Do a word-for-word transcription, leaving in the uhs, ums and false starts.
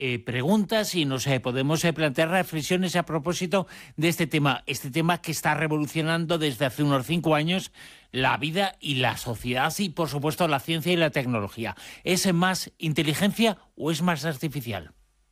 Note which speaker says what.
Speaker 1: eh, preguntas y nos eh, podemos eh, plantear reflexiones a propósito de este tema, este tema que está revolucionando desde hace unos cinco años la vida y la sociedad y, por supuesto, la ciencia y la tecnología. ¿Es más inteligencia o es más artificial?